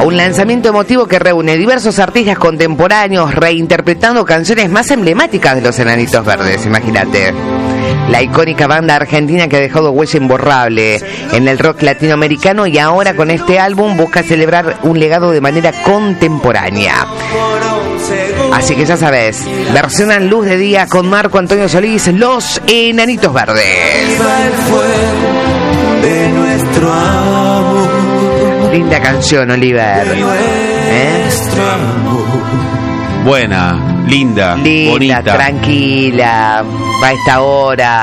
Un lanzamiento emotivo que reúne diversos artistas contemporáneos reinterpretando canciones más emblemáticas de los Enanitos Verdes, imagínate. La icónica banda argentina que ha dejado huella imborrable en el rock latinoamericano y ahora con este álbum busca celebrar un legado de manera contemporánea. Así que ya sabes, versionan Luz de Día con Marco Antonio Solís, Los Enanitos Verdes. Linda canción, Oliver. Buena, linda, bonita, tranquila, a esta hora.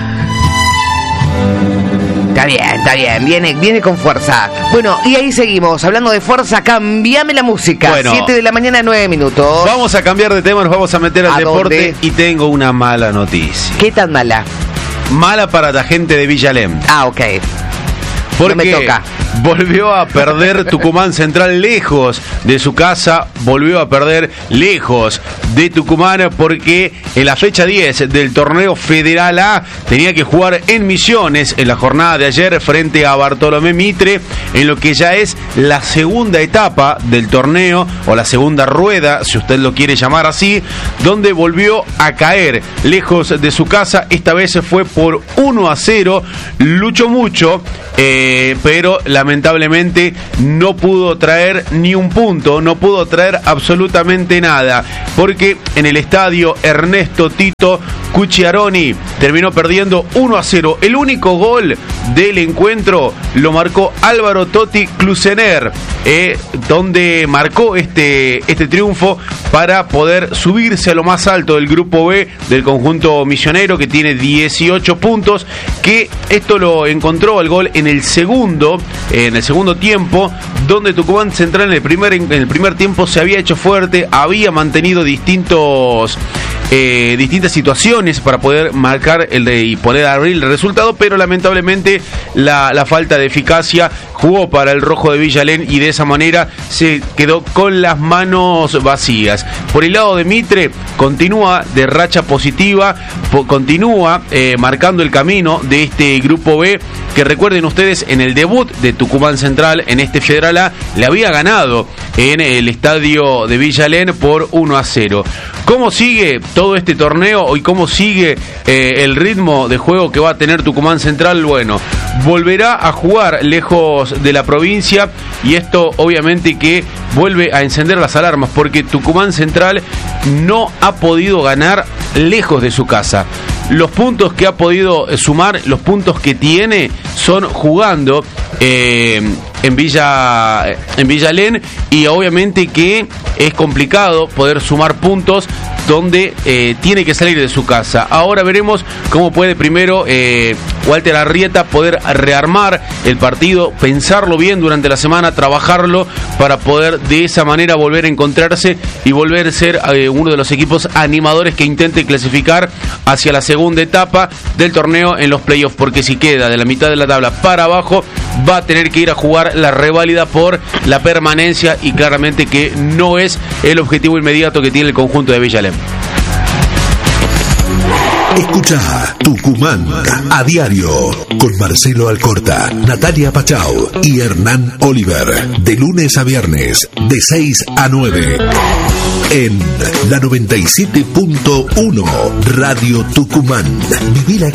Está bien, viene con fuerza. Bueno, y ahí seguimos, hablando de fuerza, cambiame la música. Bueno, 7 de la mañana, 9 minutos. Vamos a cambiar de tema, nos vamos a meter al deporte. ¿Dónde? Y tengo una mala noticia. ¿Qué tan mala? Mala para la gente de Villa Alem. Ok. Porque no me toca. Volvió a perder Tucumán Central lejos de su casa, volvió a perder lejos de Tucumán porque en la fecha 10 del torneo Federal A tenía que jugar en Misiones en la jornada de ayer frente a Bartolomé Mitre en lo que ya es la segunda etapa del torneo o la segunda rueda, si usted lo quiere llamar así, donde volvió a caer lejos de su casa. Esta vez fue por 1-0, luchó mucho, pero lamentablemente no pudo traer ni un punto, no pudo traer absolutamente nada, porque en el estadio Ernesto Tito Cucciaroni terminó perdiendo 1-0. El único gol del encuentro lo marcó Álvaro Totti Klusener, donde marcó este triunfo para poder subirse a lo más alto del grupo B del conjunto misionero, que tiene 18 puntos, que esto lo encontró el gol en el segundo tiempo, donde Tucumán Central en el primer tiempo se había hecho fuerte, había mantenido distintas situaciones para poder marcar y poder abrir el resultado, pero lamentablemente la falta de eficacia jugó para el rojo de Villa Alem y de esa manera se quedó con las manos vacías. Por el lado de Mitre, continúa de racha positiva, continúa marcando el camino de este grupo B, que recuerden ustedes, en el debut de Tucumán Central en este Federal A le había ganado en el estadio de Villa Alem por 1-0. ¿Cómo sigue todo este torneo y cómo sigue el ritmo de juego que va a tener Tucumán Central? Bueno, volverá a jugar lejos de la provincia y esto obviamente que vuelve a encender las alarmas, porque Tucumán Central no ha podido ganar lejos de su casa. Los puntos que ha podido sumar, los puntos que tiene, son jugando en Villa Alem, y obviamente que es complicado poder sumar puntos donde tiene que salir de su casa. Ahora veremos cómo puede primero Walter Arrieta poder rearmar el partido, pensarlo bien durante la semana, trabajarlo para poder de esa manera volver a encontrarse y volver a ser uno de los equipos animadores que intente clasificar hacia la segunda etapa del torneo en los playoffs, porque si queda de la mitad de la tabla para abajo va a tener que ir a jugar la reválida por la permanencia, y claramente que no es el objetivo inmediato que tiene el conjunto de Villa Alem. Escucha Tucumán a diario con Marcelo Alcorta, Natalia Pachau y Hernán Oliver, de lunes a viernes de 6 a 9 en la 97.1 Radio Tucumán. Viví la